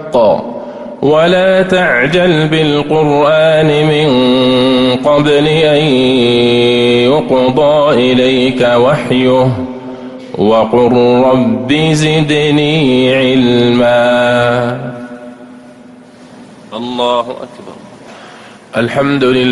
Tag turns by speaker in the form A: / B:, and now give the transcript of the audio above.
A: الحق ولا تعجل بالقرآن من قبل أن يقضى إليك وحيه وقل رب زدني علما.
B: الله أكبر.
A: الحمد لله.